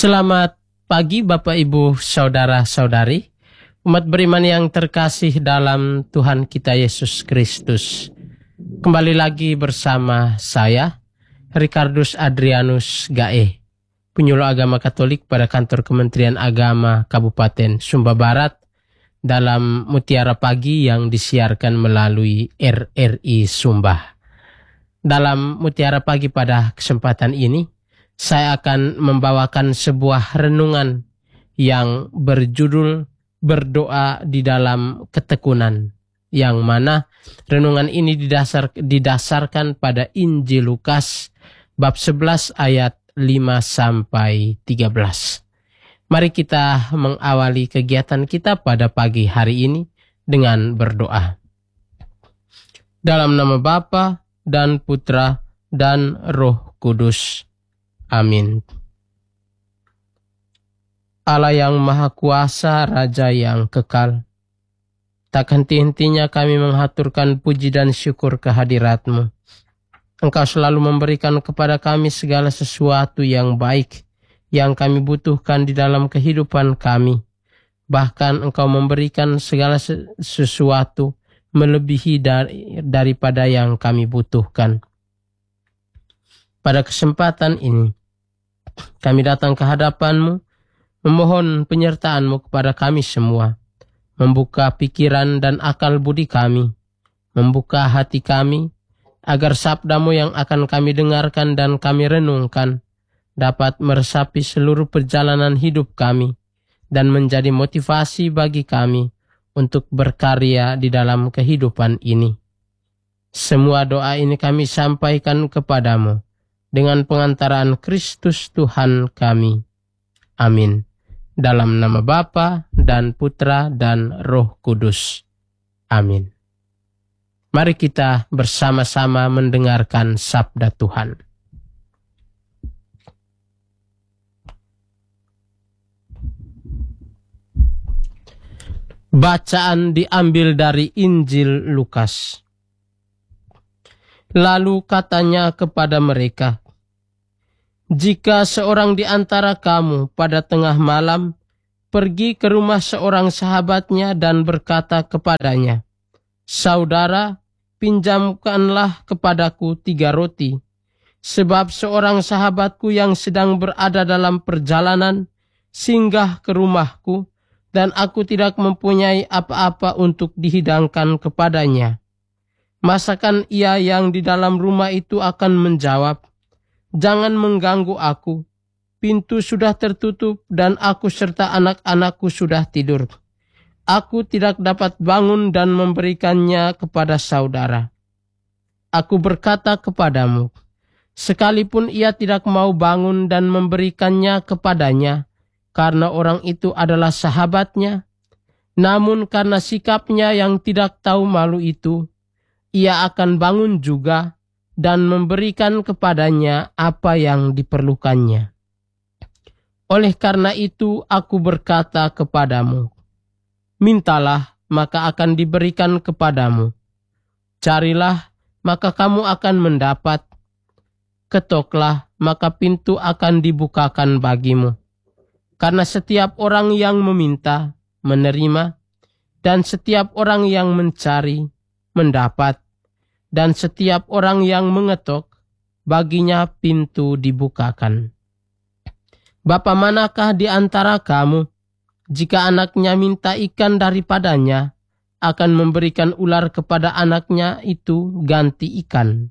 Selamat pagi Bapak Ibu Saudara-saudari, umat beriman yang terkasih dalam Tuhan kita Yesus Kristus. Kembali lagi bersama saya, Ricardus Adrianus Gae, penyuluh agama Katolik pada kantor Kementerian Agama Kabupaten Sumba Barat, dalam Mutiara Pagi yang disiarkan melalui RRI Sumba. Dalam Mutiara Pagi pada kesempatan ini, saya akan membawakan sebuah renungan yang berjudul Berdoa di dalam Ketekunan, yang mana renungan ini didasarkan pada Injil Lukas bab 11 ayat 5-13. Mari kita mengawali kegiatan kita pada pagi hari ini dengan berdoa. Dalam nama Bapa dan Putra dan Roh Kudus. Amin. Allah yang Maha Kuasa, Raja yang kekal, tak henti-hentinya kami menghaturkan puji dan syukur kehadirat-Mu. Engkau selalu memberikan kepada kami segala sesuatu yang baik yang kami butuhkan di dalam kehidupan kami. Bahkan Engkau memberikan segala sesuatu melebihi daripada yang kami butuhkan. Pada kesempatan ini, kami datang ke hadapan-Mu, memohon penyertaan-Mu kepada kami semua, membuka pikiran dan akal budi kami, membuka hati kami, agar sabda-Mu yang akan kami dengarkan dan kami renungkan dapat meresapi seluruh perjalanan hidup kami dan menjadi motivasi bagi kami untuk berkarya di dalam kehidupan ini. Semua doa ini kami sampaikan kepadamu dengan pengantaran Kristus Tuhan kami. Amin. Dalam nama Bapa dan Putra dan Roh Kudus. Amin. Mari kita bersama-sama mendengarkan sabda Tuhan. Bacaan diambil dari Injil Lukas. Lalu katanya kepada mereka, jika seorang di antara kamu pada tengah malam pergi ke rumah seorang sahabatnya dan berkata kepadanya, Saudara, pinjamkanlah kepadaku 3 roti, sebab seorang sahabatku yang sedang berada dalam perjalanan singgah ke rumahku, dan aku tidak mempunyai apa-apa untuk dihidangkan kepadanya. Masakan ia yang di dalam rumah itu akan menjawab, jangan mengganggu aku, pintu sudah tertutup dan aku serta anak-anakku sudah tidur. Aku tidak dapat bangun dan memberikannya kepada saudara. Aku berkata kepadamu, sekalipun ia tidak mau bangun dan memberikannya kepadanya, karena orang itu adalah sahabatnya, namun karena sikapnya yang tidak tahu malu itu, ia akan bangun juga dan memberikan kepadanya apa yang diperlukannya. Oleh karena itu aku berkata kepadamu, mintalah maka akan diberikan kepadamu. Carilah maka kamu akan mendapat. Ketoklah maka pintu akan dibukakan bagimu. Karena setiap orang yang meminta, menerima, dan setiap orang yang mencari, mendapat, dan setiap orang yang mengetok, baginya pintu dibukakan. Bapa manakah di antara kamu, jika anaknya minta ikan daripadanya, akan memberikan ular kepada anaknya itu ganti ikan?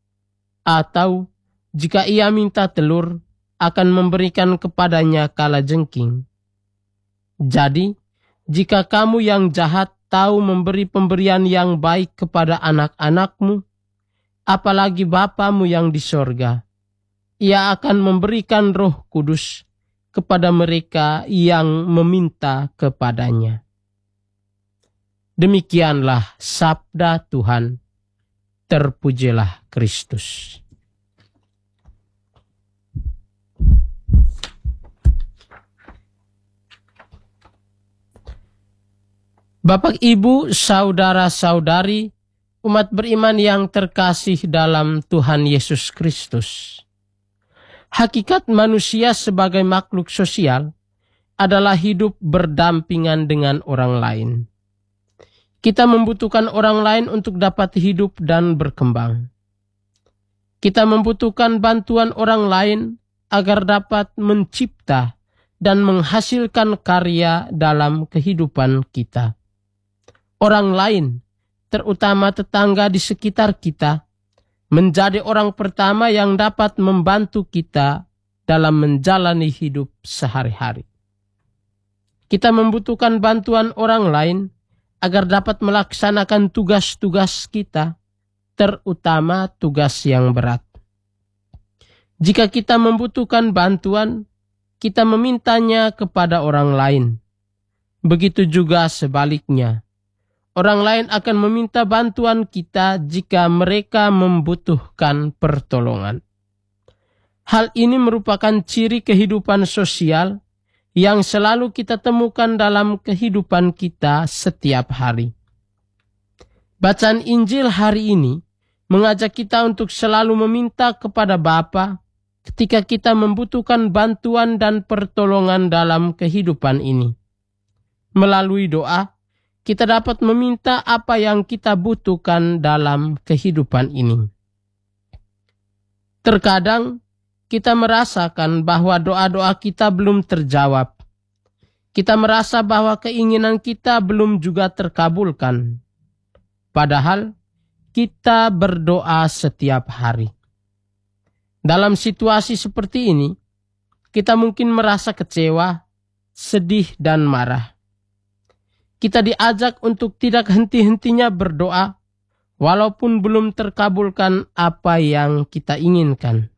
Atau jika ia minta telur, akan memberikan kepadanya kalajengking? Jadi, jika kamu yang jahat tahu memberi pemberian yang baik kepada anak-anakmu, apalagi Bapamu yang di sorga, ia akan memberikan Roh Kudus kepada mereka yang meminta kepadanya. Demikianlah sabda Tuhan. Terpujilah Kristus. Bapak, Ibu, saudara-saudari, umat beriman yang terkasih dalam Tuhan Yesus Kristus. Hakikat manusia sebagai makhluk sosial adalah hidup berdampingan dengan orang lain. Kita membutuhkan orang lain untuk dapat hidup dan berkembang. Kita membutuhkan bantuan orang lain agar dapat mencipta dan menghasilkan karya dalam kehidupan kita. Orang lain, terutama tetangga di sekitar kita, menjadi orang pertama yang dapat membantu kita dalam menjalani hidup sehari-hari. Kita membutuhkan bantuan orang lain agar dapat melaksanakan tugas-tugas kita, terutama tugas yang berat. Jika kita membutuhkan bantuan, kita memintanya kepada orang lain. Begitu juga sebaliknya. Orang lain akan meminta bantuan kita jika mereka membutuhkan pertolongan. Hal ini merupakan ciri kehidupan sosial yang selalu kita temukan dalam kehidupan kita setiap hari. Bacaan Injil hari ini mengajak kita untuk selalu meminta kepada Bapa ketika kita membutuhkan bantuan dan pertolongan dalam kehidupan ini. Melalui doa, kita dapat meminta apa yang kita butuhkan dalam kehidupan ini. Terkadang, kita merasakan bahwa doa-doa kita belum terjawab. Kita merasa bahwa keinginan kita belum juga terkabulkan. Padahal, kita berdoa setiap hari. Dalam situasi seperti ini, kita mungkin merasa kecewa, sedih, dan marah. Kita diajak untuk tidak henti-hentinya berdoa, walaupun belum terkabulkan apa yang kita inginkan.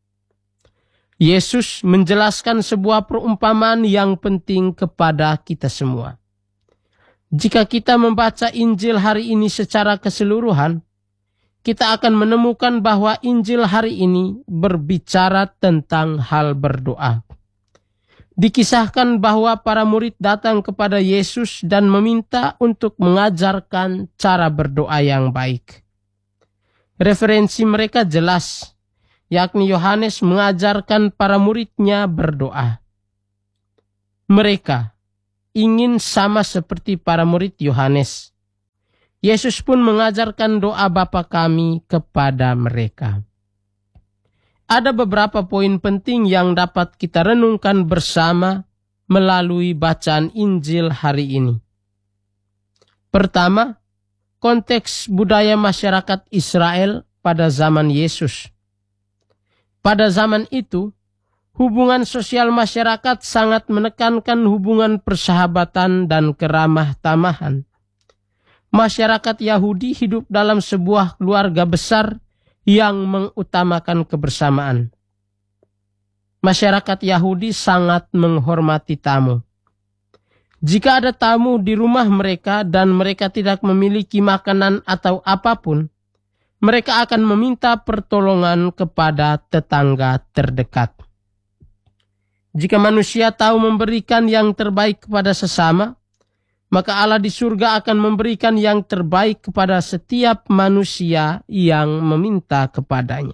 Yesus menjelaskan sebuah perumpamaan yang penting kepada kita semua. Jika kita membaca Injil hari ini secara keseluruhan, kita akan menemukan bahwa Injil hari ini berbicara tentang hal berdoa. Dikisahkan bahwa para murid datang kepada Yesus dan meminta untuk mengajarkan cara berdoa yang baik. Referensi mereka jelas, yakni Yohanes mengajarkan para muridnya berdoa. Mereka ingin sama seperti para murid Yohanes. Yesus pun mengajarkan doa Bapa kami kepada mereka. Ada beberapa poin penting yang dapat kita renungkan bersama melalui bacaan Injil hari ini. Pertama, konteks budaya masyarakat Israel pada zaman Yesus. Pada zaman itu, hubungan sosial masyarakat sangat menekankan hubungan persahabatan dan keramah tamahan. Masyarakat Yahudi hidup dalam sebuah keluarga besar yang mengutamakan kebersamaan. Masyarakat Yahudi sangat menghormati tamu. Jika ada tamu di rumah mereka dan mereka tidak memiliki makanan atau apapun, mereka akan meminta pertolongan kepada tetangga terdekat. Jika manusia tahu memberikan yang terbaik kepada sesama, maka Allah di surga akan memberikan yang terbaik kepada setiap manusia yang meminta kepadanya.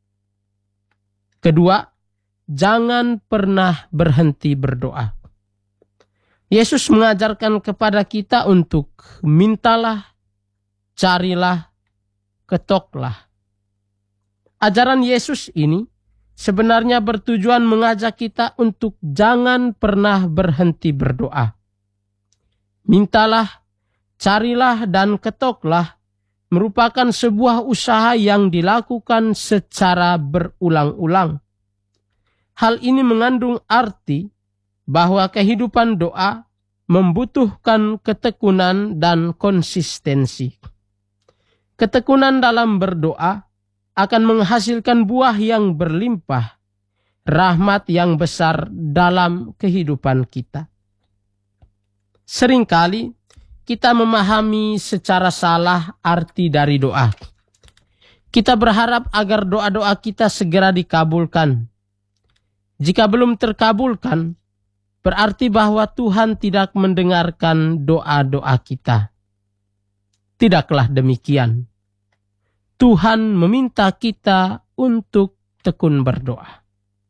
Kedua, jangan pernah berhenti berdoa. Yesus mengajarkan kepada kita untuk mintalah, carilah, ketoklah. Ajaran Yesus ini sebenarnya bertujuan mengajak kita untuk jangan pernah berhenti berdoa. Mintalah, carilah, dan ketoklah merupakan sebuah usaha yang dilakukan secara berulang-ulang. Hal ini mengandung arti bahwa kehidupan doa membutuhkan ketekunan dan konsistensi. Ketekunan dalam berdoa akan menghasilkan buah yang berlimpah, rahmat yang besar dalam kehidupan kita. Seringkali kita memahami secara salah arti dari doa. Kita berharap agar doa-doa kita segera dikabulkan. Jika belum terkabulkan, berarti bahwa Tuhan tidak mendengarkan doa-doa kita. Tidaklah demikian. Tuhan meminta kita untuk tekun berdoa.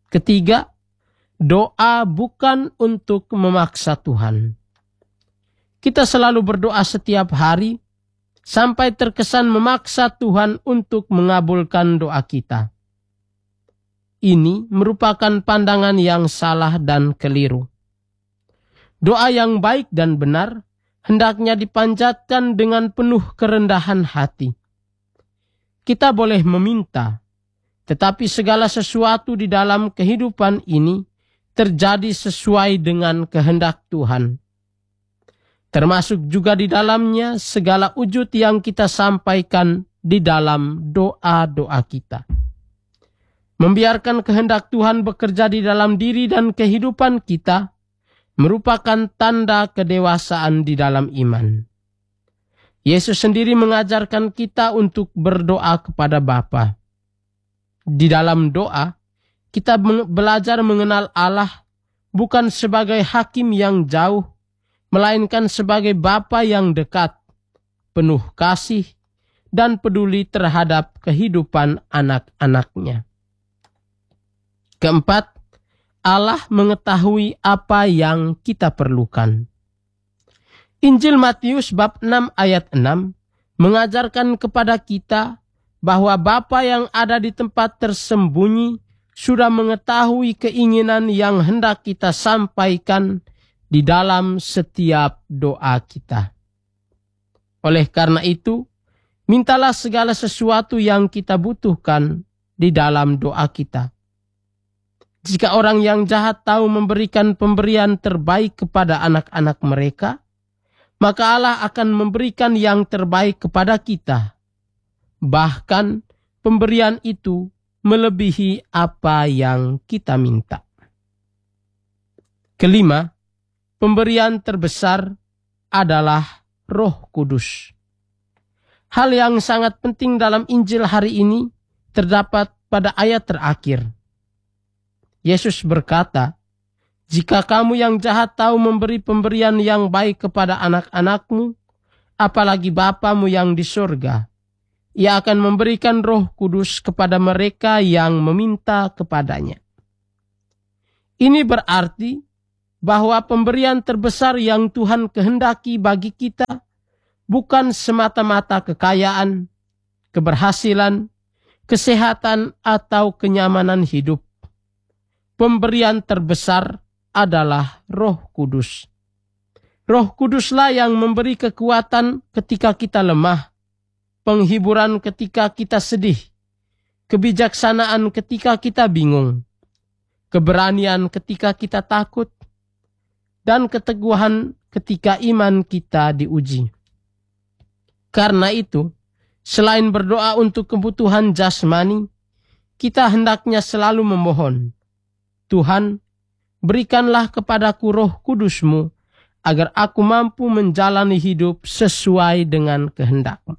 Ketiga, doa bukan untuk memaksa Tuhan. Kita selalu berdoa setiap hari sampai terkesan memaksa Tuhan untuk mengabulkan doa kita. Ini merupakan pandangan yang salah dan keliru. Doa yang baik dan benar hendaknya dipanjatkan dengan penuh kerendahan hati. Kita boleh meminta, tetapi segala sesuatu di dalam kehidupan ini terjadi sesuai dengan kehendak Tuhan. Termasuk juga di dalamnya segala wujud yang kita sampaikan di dalam doa-doa kita. Membiarkan kehendak Tuhan bekerja di dalam diri dan kehidupan kita merupakan tanda kedewasaan di dalam iman. Yesus sendiri mengajarkan kita untuk berdoa kepada Bapa. Di dalam doa, kita belajar mengenal Allah bukan sebagai hakim yang jauh, melainkan sebagai Bapa yang dekat, penuh kasih, dan peduli terhadap kehidupan anak-anaknya. Keempat, Allah mengetahui apa yang kita perlukan. Injil Matius bab 6 ayat 6 mengajarkan kepada kita bahwa Bapa yang ada di tempat tersembunyi sudah mengetahui keinginan yang hendak kita sampaikan di dalam setiap doa kita. Oleh karena itu, mintalah segala sesuatu yang kita butuhkan di dalam doa kita. Jika orang yang jahat tahu memberikan pemberian terbaik kepada anak-anak mereka, maka Allah akan memberikan yang terbaik kepada kita. Bahkan pemberian itu melebihi apa yang kita minta. Kelima, pemberian terbesar adalah Roh Kudus. Hal yang sangat penting dalam Injil hari ini terdapat pada ayat terakhir. Yesus berkata, "Jika kamu yang jahat tahu memberi pemberian yang baik kepada anak-anakmu, apalagi Bapamu yang di surga, Ia akan memberikan Roh Kudus kepada mereka yang meminta kepadanya." Ini berarti bahwa pemberian terbesar yang Tuhan kehendaki bagi kita bukan semata-mata kekayaan, keberhasilan, kesehatan, atau kenyamanan hidup. Pemberian terbesar adalah Roh Kudus. Roh Kuduslah yang memberi kekuatan ketika kita lemah, penghiburan ketika kita sedih, kebijaksanaan ketika kita bingung, keberanian ketika kita takut, dan keteguhan ketika iman kita diuji. Karena itu, selain berdoa untuk kebutuhan jasmani, kita hendaknya selalu memohon, "Tuhan, berikanlah kepadaku Roh Kudus-Mu, agar aku mampu menjalani hidup sesuai dengan kehendak-Mu."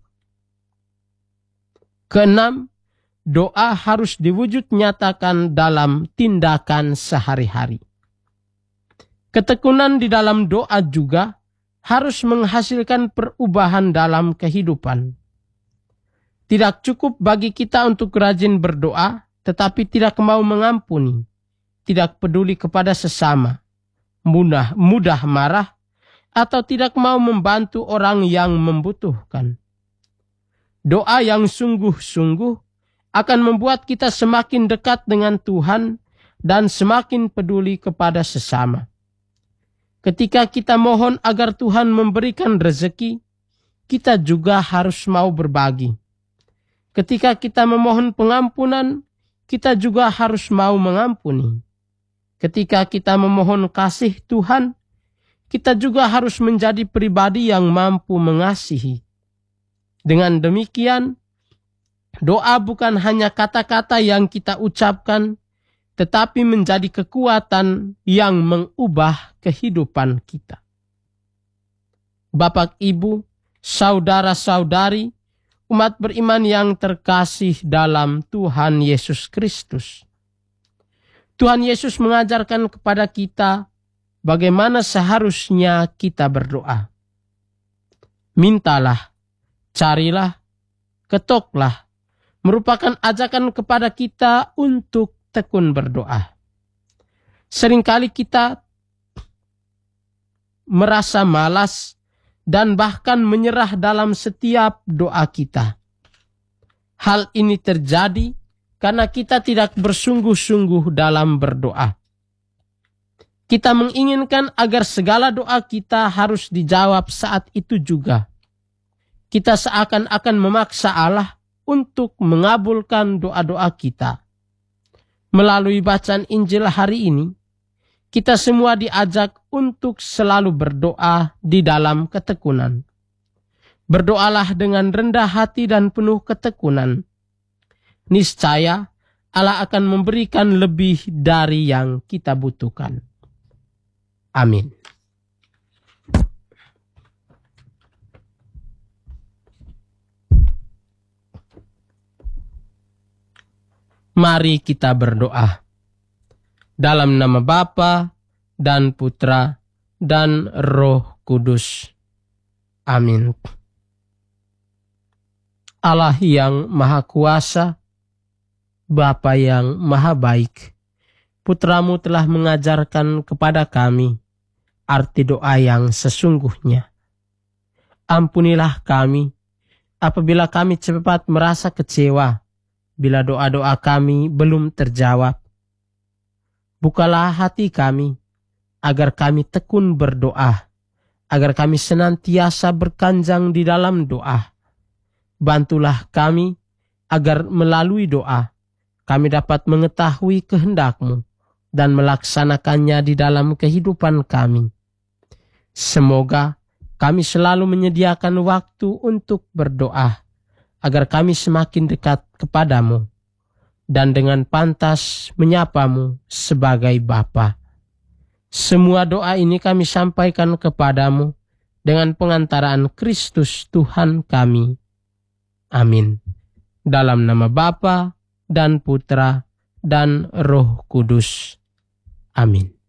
Keenam, doa harus diwujud nyatakan dalam tindakan sehari-hari. Ketekunan di dalam doa juga harus menghasilkan perubahan dalam kehidupan. Tidak cukup bagi kita untuk rajin berdoa, tetapi tidak mau mengampuni, tidak peduli kepada sesama, mudah marah, atau tidak mau membantu orang yang membutuhkan. Doa yang sungguh-sungguh akan membuat kita semakin dekat dengan Tuhan dan semakin peduli kepada sesama. Ketika kita mohon agar Tuhan memberikan rezeki, kita juga harus mau berbagi. Ketika kita memohon pengampunan, kita juga harus mau mengampuni. Ketika kita memohon kasih Tuhan, kita juga harus menjadi pribadi yang mampu mengasihi. Dengan demikian, doa bukan hanya kata-kata yang kita ucapkan, tetapi menjadi kekuatan yang mengubah kehidupan kita. Bapak, Ibu, saudara-saudari, umat beriman yang terkasih dalam Tuhan Yesus Kristus. Tuhan Yesus mengajarkan kepada kita bagaimana seharusnya kita berdoa. Mintalah, carilah, ketoklah, merupakan ajakan kepada kita untuk tekun berdoa. Seringkali kita merasa malas dan bahkan menyerah dalam setiap doa kita. Hal ini terjadi karena kita tidak bersungguh-sungguh dalam berdoa. Kita menginginkan agar segala doa kita harus dijawab saat itu juga. Kita seakan-akan memaksa Allah untuk mengabulkan doa-doa kita. Melalui bacaan Injil hari ini, kita semua diajak untuk selalu berdoa di dalam ketekunan. Berdoalah dengan rendah hati dan penuh ketekunan. Niscaya Allah akan memberikan lebih dari yang kita butuhkan. Amin. Mari kita berdoa. Dalam nama Bapa dan Putra dan Roh Kudus. Amin. Allah yang Maha Kuasa, Bapa yang Maha Baik, Putramu telah mengajarkan kepada kami arti doa yang sesungguhnya. Ampunilah kami apabila kami cepat merasa kecewa bila doa-doa kami belum terjawab. Bukalah hati kami agar kami tekun berdoa, agar kami senantiasa berkanjang di dalam doa. Bantulah kami agar melalui doa kami dapat mengetahui kehendak-Mu dan melaksanakannya di dalam kehidupan kami. Semoga kami selalu menyediakan waktu untuk berdoa, agar kami semakin dekat kepadamu dan dengan pantas menyapamu sebagai Bapa. Semua doa ini kami sampaikan kepadamu dengan pengantaraan Kristus Tuhan kami. Amin. Dalam nama Bapa dan Putra dan Roh Kudus. Amin.